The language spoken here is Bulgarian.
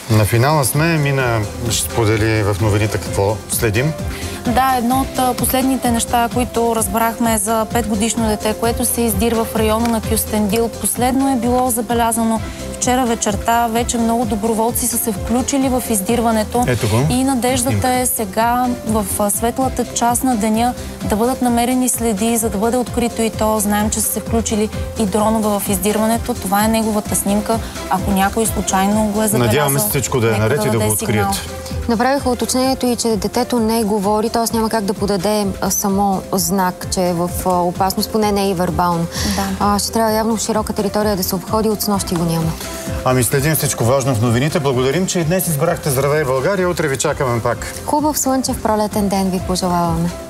На финала сме. Мина ще сподели в новините какво следим. Да, едно от последните неща, които разбрахме за 5-годишно дете, което се издирва в района на Кюстендил. Последно е било забелязано вчера вечерта. Вече много доброволци са се включили в издирването. И надеждата е сега в светлата част на деня да бъдат намерени следи, за да бъде открито и то. Знаем, че са се включили и дронове в издирването. Това е неговата снимка. Ако някой случайно го е забелязал, надяваме се всичко да е наред и да го открият. Направиха уточнението и, че детето не говори, т.е. няма как да подаде само знак, че е в опасност, поне не и вербално. Да. Ще трябва явно в широка територия да се обходи, от снощи го няма. Ами следим всичко важно в новините. Благодарим, че и днес избрахте Здравей България. Утре ви чакаме пак. Хубав слънчев пролетен ден ви пожелаваме.